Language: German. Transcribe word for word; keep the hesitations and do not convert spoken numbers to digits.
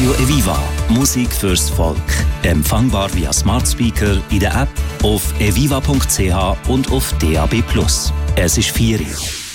Radio Eviva. Musik fürs Volk. Empfangbar via Smart Speaker, in der App, auf eviva punkt c h und auf D A B plus. Es ist vier Uhr.